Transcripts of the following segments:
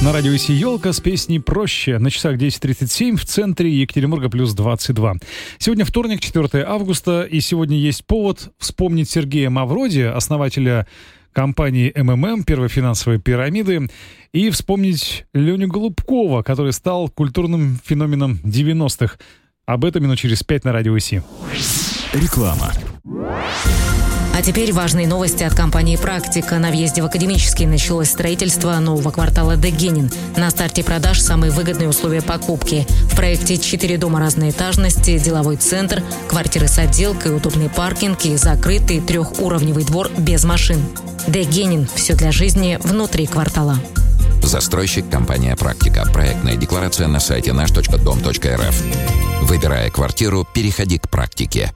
На радио «Иси Ёлка» с песней «Проще». На часах 10:37, в центре Екатеринбурга плюс 22. Сегодня вторник, 4 августа, и сегодня есть повод вспомнить Сергея Мавроди, основателя компании МММ, первой финансовой пирамиды, и вспомнить Леню Голубкова, который стал культурным феноменом 90-х. Об этом минут через 5 на радио «Иси». Реклама. А теперь важные новости от компании «Практика». На въезде в Академический началось строительство нового квартала Дегенин. На старте продаж самые выгодные условия покупки. В проекте 4 дома разной этажности, деловой центр, квартиры с отделкой, удобный паркинг и закрытый 3-уровневый двор без машин. Дегенин. Все для жизни внутри квартала. Застройщик компания «Практика». Проектная декларация на сайте наш.дом.рф. Выбирая квартиру, переходи к «Практике».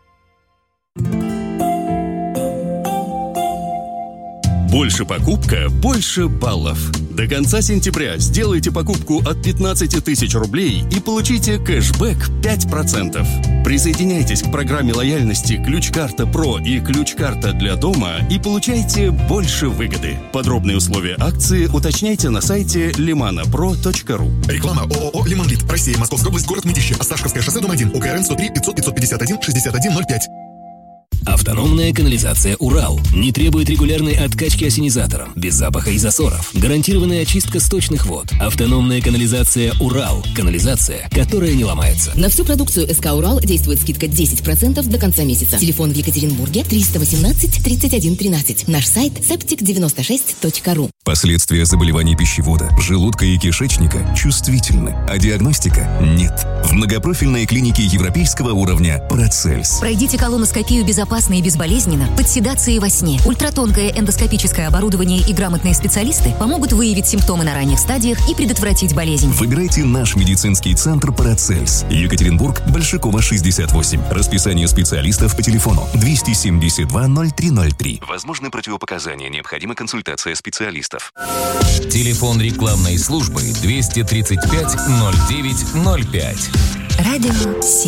Больше покупка, больше баллов. До конца сентября сделайте покупку от 15 тысяч рублей и получите кэшбэк 5%. Присоединяйтесь к программе лояльности «Ключ-карта Про» и «Ключ-карта для дома» и получайте больше выгоды. Подробные условия акции уточняйте на сайте limanapro.ru. Реклама ООО «Лимонлит». Россия, Московская область, город Мытищи. Осташковское шоссе, дом 1. УКРН 103 500 551 6105. Автономная канализация «Урал» не требует регулярной откачки ассенизатором, без запаха и засоров. Гарантированная очистка сточных вод. Автономная канализация «Урал». Канализация, которая не ломается. На всю продукцию СК «Урал» действует скидка 10% до конца месяца. Телефон в Екатеринбурге 318 31 13. Наш сайт septic96.ru. Последствия заболеваний пищевода, желудка и кишечника чувствительны, а диагностика нет. В многопрофильной клинике европейского уровня «Парацельс». Пройдите колоноскопию безопасно и безболезненно, под седацией во сне. Ультратонкое эндоскопическое оборудование и грамотные специалисты помогут выявить симптомы на ранних стадиях и предотвратить болезнь. Выбирайте наш медицинский центр «Парацельс». Екатеринбург, Большакова, 68. Расписание специалистов по телефону 272 0303. Возможны противопоказания, необходима консультация специалистов. Телефон рекламной службы 235 09 05. Радио